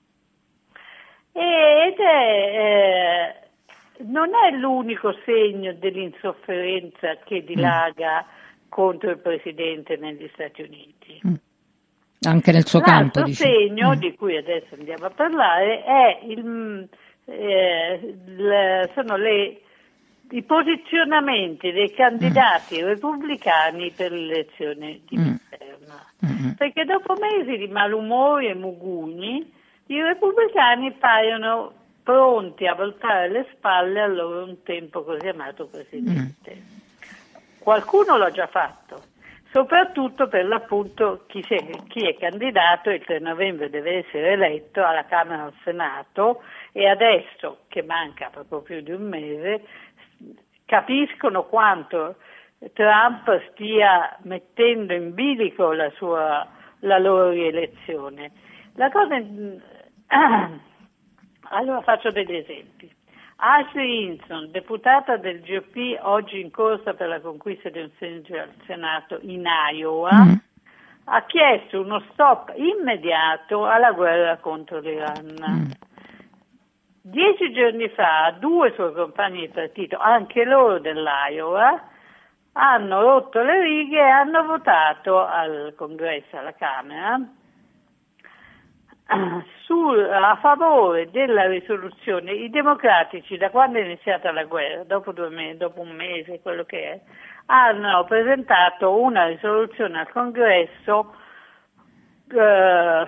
Ed non è l'unico segno dell'insofferenza che dilaga contro il presidente negli Stati Uniti. Anche nel suo campo. L'altro segno di cui adesso andiamo a parlare è sono i posizionamenti dei candidati repubblicani per l'elezione di midterm. Perché dopo mesi di malumori e mugugni, i repubblicani paiono pronti a voltare le spalle al loro un tempo così amato presidente. Qualcuno l'ha già fatto, soprattutto per l'appunto chi è candidato il 3 novembre deve essere eletto alla Camera e al Senato, e adesso che manca proprio più di un mese capiscono quanto Trump stia mettendo in bilico la loro rielezione. La cosa allora faccio degli esempi. Ashley Hinson, deputata del GOP, oggi in corsa per la conquista di un seggio al Senato in Iowa, ha chiesto uno stop immediato alla guerra contro l'Iran. 10 giorni fa 2 suoi compagni di partito, anche loro dell'Iowa, hanno rotto le righe e hanno votato al Congresso, alla Camera, a favore della risoluzione. I democratici, da quando è iniziata la guerra, dopo un mese, quello che è, hanno presentato una risoluzione al Congresso che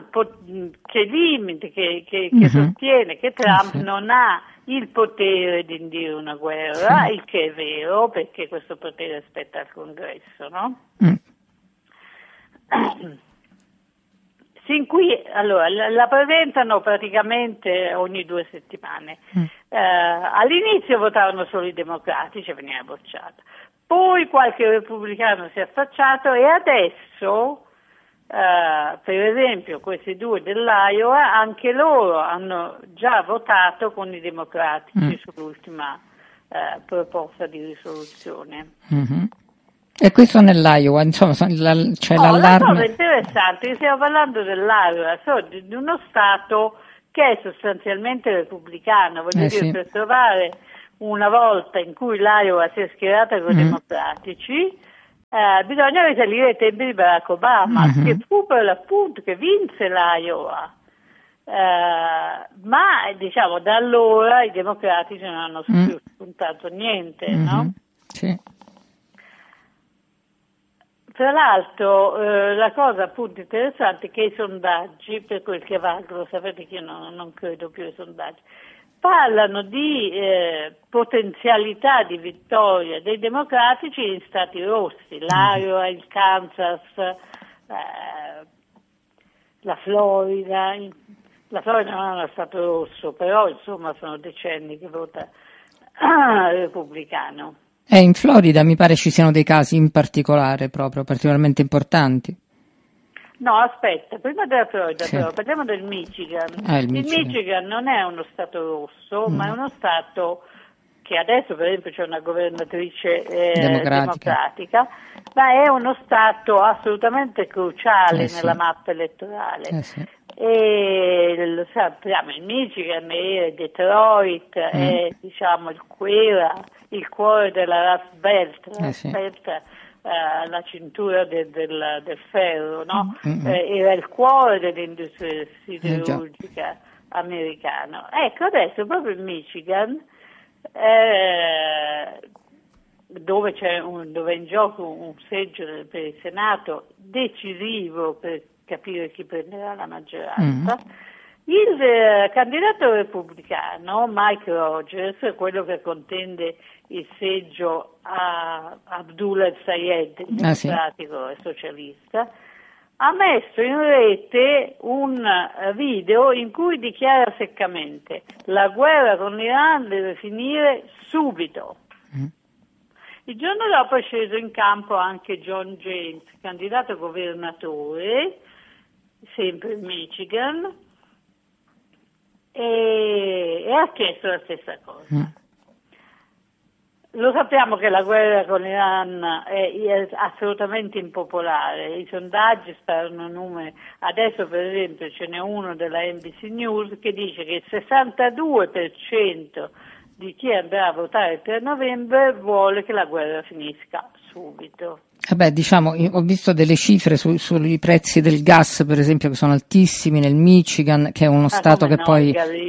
sostiene che Trump non ha il potere di indire una guerra, il che è vero, perché questo potere spetta al Congresso, no? Allora, la presentano praticamente ogni 2 settimane. All'inizio votavano solo i democratici e veniva bocciata. Poi qualche repubblicano si è affacciato e adesso, per esempio, questi 2 dell'Iowa, anche loro hanno già votato con i democratici sull'ultima proposta di risoluzione. E questo nell'Iowa, insomma, c'è l'allarme. Una cosa interessante, stiamo parlando dell'Iowa, di uno Stato che è sostanzialmente repubblicano, voglio dire, per trovare una volta in cui l'Iowa si è schierata con i democratici, bisogna risalire ai tempi di Barack Obama, che fu per l'appunto che vinse l'Iowa. Ma diciamo da allora i democratici non hanno più spuntato niente, no? Sì. Tra l'altro la cosa appunto interessante è che i sondaggi, per quel che valgono, sapete che io non credo più ai sondaggi, parlano di potenzialità di vittoria dei democratici in stati rossi, l'Iowa, il Kansas, la Florida. La Florida non è uno stato rosso, però insomma sono decenni che vota repubblicano. In Florida mi pare ci siano dei casi in particolare, proprio particolarmente importanti. No, aspetta, prima della Florida però parliamo del Michigan. Il Michigan non è uno stato rosso, ma è uno stato che adesso per esempio c'è una governatrice democratica, ma è uno stato assolutamente cruciale nella mappa elettorale. E lo sappiamo, il Michigan è Detroit, è diciamo il cuore della Rust Belt, la cintura del ferro, no? Era il cuore dell'industria siderurgica americana. Ecco, adesso proprio il Michigan, dove è in gioco un seggio per il Senato decisivo per capire chi prenderà la maggioranza. Il candidato repubblicano Mike Rogers, quello che contende il seggio a Abdullah el-Sayed, democratico e socialista, ha messo in rete un video in cui dichiara seccamente: la guerra con l'Iran deve finire subito. Il giorno dopo è sceso in campo anche John James, candidato governatore, sempre in Michigan, e ha chiesto la stessa cosa. Lo sappiamo che la guerra con l'Iran è assolutamente impopolare, i sondaggi sparano numeri. Adesso per esempio ce n'è uno della NBC News che dice che il 62% di chi andrà a votare il 3 novembre vuole che la guerra finisca subito. Diciamo, ho visto delle cifre sui prezzi del gas, per esempio, che sono altissimi nel Michigan, che è uno stato che poi...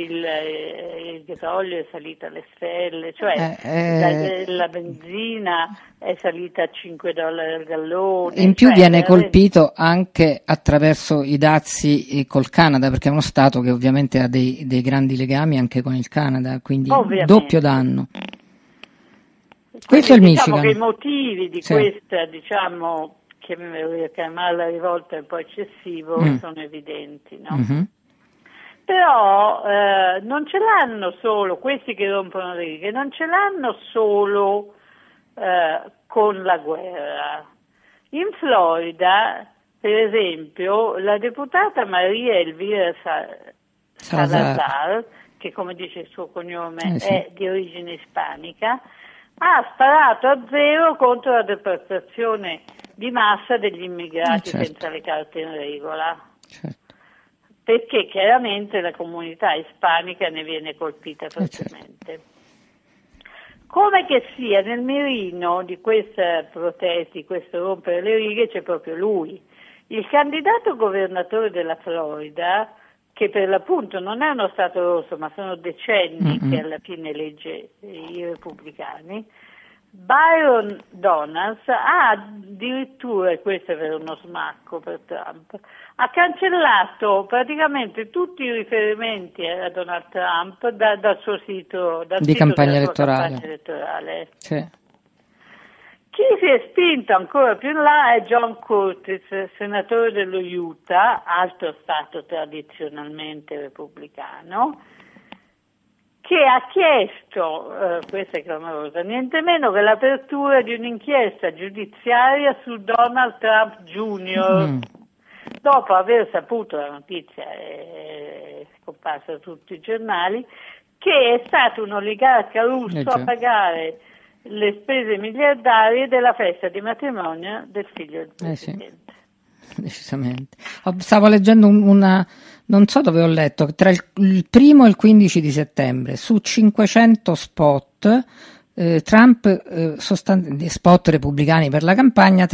Il petrolio è salito alle stelle, cioè la benzina è salita a $5 al gallone. In più viene colpito anche attraverso i dazi col Canada, perché è uno stato che ovviamente ha dei grandi legami anche con il Canada, quindi doppio danno. Questo è il Michigan. Che i motivi di questa, diciamo, che chiamarla la rivolta è un po' eccessivo, sono evidenti, no? Però non ce l'hanno solo questi che rompono le righe, non ce l'hanno solo con la guerra. In Florida, per esempio, la deputata Maria Elvira Salazar, che come dice il suo cognome è di origine ispanica, ha sparato a zero contro la deportazione di massa degli immigrati senza le carte in regola. Perché chiaramente la comunità ispanica ne viene colpita fortemente. Come che sia, nel mirino di queste proteste, di questo rompere le righe, c'è proprio lui, il candidato governatore della Florida, che per l'appunto non è uno stato rosso, ma sono decenni che alla fine elegge i repubblicani. Byron Donalds ha addirittura, e questo è per uno smacco per Trump, ha cancellato praticamente tutti i riferimenti a Donald Trump dal suo sito, dal di sito campagna della elettorale. Campagna elettorale. Chi si è spinto ancora più in là è John Curtis, senatore dello Utah, altro stato tradizionalmente repubblicano, che ha chiesto, questa è clamorosa, niente meno che l'apertura di un'inchiesta giudiziaria su Donald Trump Jr. Dopo aver saputo, la notizia è scomparsa da tutti i giornali, che è stato un oligarca russo a pagare le spese miliardarie della festa di matrimonio del figlio del presidente. Sì, decisamente. Stavo leggendo non so dove ho letto, tra il 1° e il 15 di settembre, su 500 spot, Trump, spot repubblicani per la campagna,